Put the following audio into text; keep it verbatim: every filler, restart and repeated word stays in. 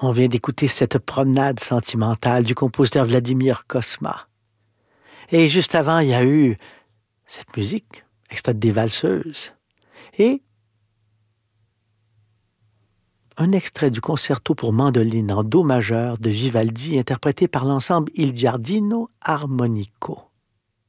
On vient d'écouter cette promenade sentimentale du compositeur Vladimir Cosma. Et juste avant, il y a eu cette musique, extraite des Valseuses. Et un extrait du concerto pour mandoline en do majeur de Vivaldi, interprété par l'ensemble Il Giardino Armonico.